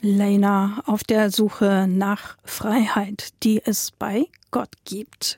Lena auf der Suche nach Freiheit, die es bei Gott gibt.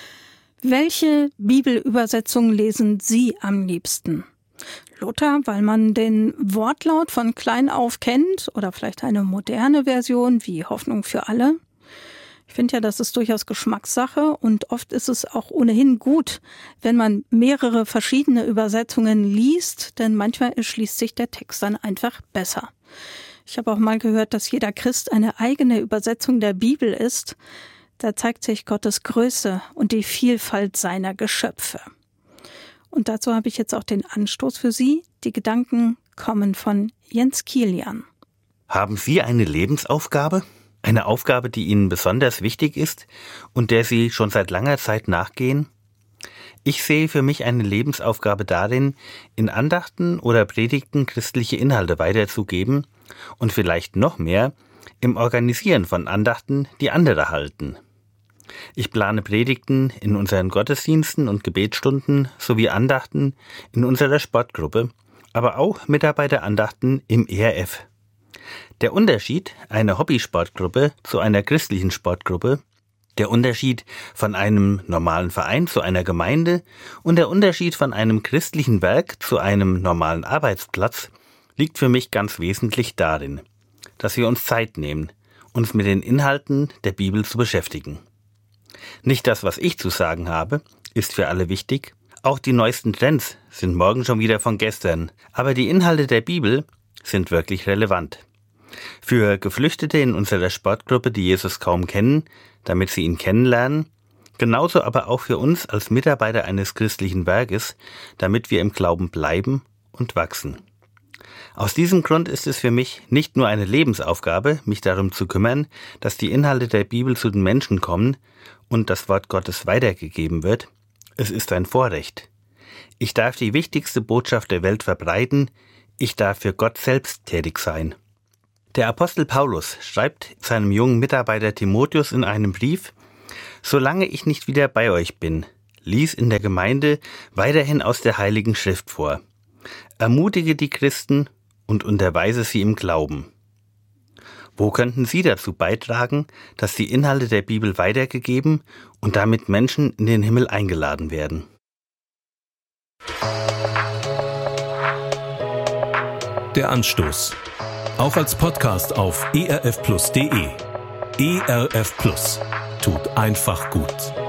Welche Bibelübersetzung lesen Sie am liebsten? Luther, weil man den Wortlaut von klein auf kennt, oder vielleicht eine moderne Version wie Hoffnung für alle? Ich finde ja, das ist durchaus Geschmackssache und oft ist es auch ohnehin gut, wenn man mehrere verschiedene Übersetzungen liest, denn manchmal erschließt sich der Text dann einfach besser. Ich habe auch mal gehört, dass jeder Christ eine eigene Übersetzung der Bibel ist. Da zeigt sich Gottes Größe und die Vielfalt seiner Geschöpfe. Und dazu habe ich jetzt auch den Anstoß für Sie. Die Gedanken kommen von Jens Kilian. Haben Sie eine Lebensaufgabe? Eine Aufgabe, die Ihnen besonders wichtig ist und der Sie schon seit langer Zeit nachgehen? Ich sehe für mich eine Lebensaufgabe darin, in Andachten oder Predigten christliche Inhalte weiterzugeben und vielleicht noch mehr im Organisieren von Andachten, die andere halten. Ich plane Predigten in unseren Gottesdiensten und Gebetsstunden sowie Andachten in unserer Sportgruppe, aber auch Mitarbeiterandachten im ERF. Der Unterschied einer Hobbysportgruppe zu einer christlichen Sportgruppe, der Unterschied von einem normalen Verein zu einer Gemeinde und der Unterschied von einem christlichen Werk zu einem normalen Arbeitsplatz liegt für mich ganz wesentlich darin, dass wir uns Zeit nehmen, uns mit den Inhalten der Bibel zu beschäftigen. Nicht das, was ich zu sagen habe, ist für alle wichtig. Auch die neuesten Trends sind morgen schon wieder von gestern. Aber die Inhalte der Bibel sind wirklich relevant. Für Geflüchtete in unserer Sportgruppe, die Jesus kaum kennen, damit sie ihn kennenlernen, genauso aber auch für uns als Mitarbeiter eines christlichen Werkes, damit wir im Glauben bleiben und wachsen. Aus diesem Grund ist es für mich nicht nur eine Lebensaufgabe, mich darum zu kümmern, dass die Inhalte der Bibel zu den Menschen kommen und das Wort Gottes weitergegeben wird. Es ist ein Vorrecht. Ich darf die wichtigste Botschaft der Welt verbreiten. Ich darf für Gott selbst tätig sein. Der Apostel Paulus schreibt seinem jungen Mitarbeiter Timotheus in einem Brief: Solange ich nicht wieder bei euch bin, lies in der Gemeinde weiterhin aus der Heiligen Schrift vor. Ermutige die Christen und unterweise sie im Glauben. Wo könnten Sie dazu beitragen, dass die Inhalte der Bibel weitergegeben und damit Menschen in den Himmel eingeladen werden? Der Anstoß. Auch als Podcast auf erfplus.de. ERF Plus. Tut einfach gut.